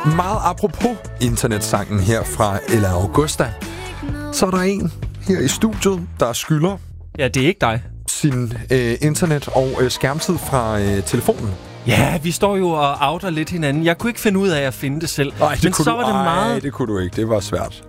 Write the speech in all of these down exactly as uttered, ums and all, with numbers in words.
Meget apropos internetsangen her fra Ella Augusta, så er der en her i studiet, der skylder Ja, det er ikke dig. sin øh, internet- og øh, skærmtid fra øh, telefonen. Ja, vi står jo og outer lidt hinanden. Jeg kunne ikke finde ud af at finde det selv. Ej, det men kunne så du, var det meget... Ej, det kunne du ikke. Det var svært.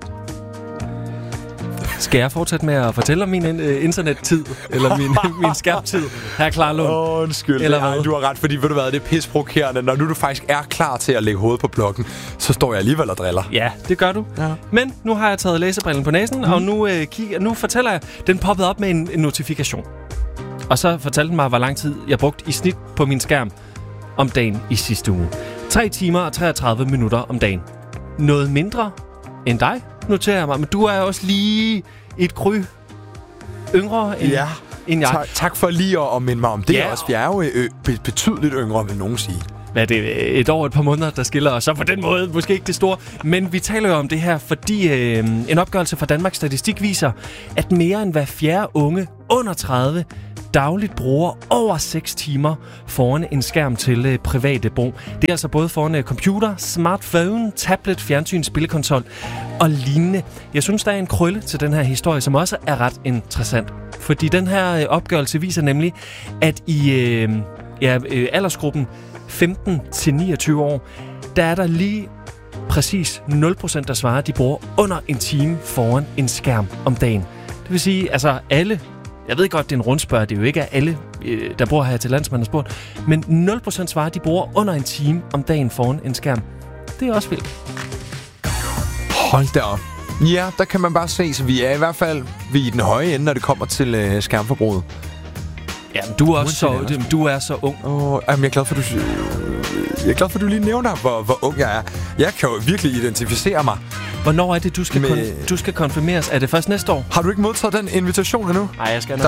Skal jeg fortsætte med at fortælle om min uh, internettid? Eller min, min skærmtid? Her Klarlund. Åh, undskyld. Eller Ej, hvad? du har ret, fordi ved du hvad, det er pisprovokerende. Når nu du faktisk er klar til at lægge hovedet på blokken, så står jeg alligevel og driller. Ja, det gør du. Ja. Men nu har jeg taget læsebrillen på næsen, mm. og nu, øh, kigger, nu fortæller jeg, den poppede op med en, en notifikation. Og så fortalte den mig, hvor lang tid jeg brugte i snit på min skærm om dagen i sidste uge. tre timer og treogtredive minutter om dagen. Noget mindre end dig, noterer jeg mig. Men du er også lige et kry yngre end, Ja, end jeg. tak, tak for lige at, at minde mig om det Ja. også. Vi er jo øh, be- betydeligt yngre, vil nogen sige. Hvad er det? Et år, et par måneder, der skiller os. Så på den måde måske ikke det store. Men vi taler jo om det her, fordi øh, en opgørelse fra Danmarks Statistik viser, at mere end hver fjerde unge under tredive dagligt bruger over seks timer foran en skærm til øh, private brug. Det er altså både foran øh, computer, smartphone, tablet, fjernsyn, spillekonsol og lignende. Jeg synes, der er en krølle til den her historie, som også er ret interessant. Fordi den her øh, opgørelse viser nemlig, at i øh, ja, øh, aldersgruppen femten til niogtyve år, der er der lige præcis nul procent, der svarer, at de bruger under en time foran en skærm om dagen. Det vil sige, altså alle, jeg ved godt, det er en rundspørg, det er jo ikke alle, der bor her til landsmanden spurgt, men nul procent svarer, at de bruger under en time om dagen foran en skærm. Det er også vildt. Hold da op. Ja, der kan man bare se, så vi er i hvert fald vi er i den høje ende, når det kommer til øh, skærmforbruget. Ja, men du er også så, Uanset du, du er så ung. Åh, jamen, jeg er glad for, du, jeg er glad for, du lige nævner, hvor, hvor ung jeg er. Jeg kan jo virkelig identificere mig. Hvornår er det, du skal, Med- kon- du skal konfirmeres? Er det først næste år? Har du ikke modtaget den invitation endnu? Nej, jeg skal